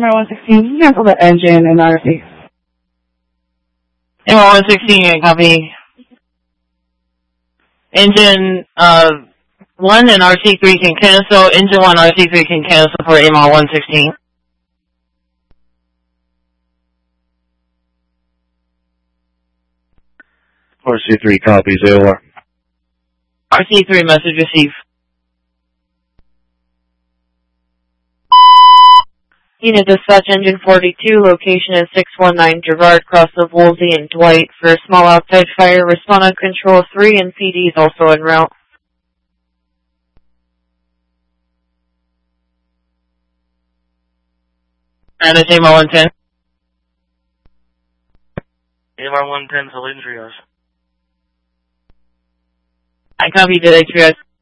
AMR-116, cancel the engine and RC. AMR-116, copy. Engine 1 and RC3 can cancel. Engine 1, RC3 can cancel for AMR-116. RC3 copies, AOR. RC3, message received. Unit dispatch engine 42, location is 619 Gerard, cross of Woolsey and Dwight for a small outside fire. Respond on control 3 and PD is also en route. And it's AMR-110. AMR-110 to Lindrios. I copy the triage.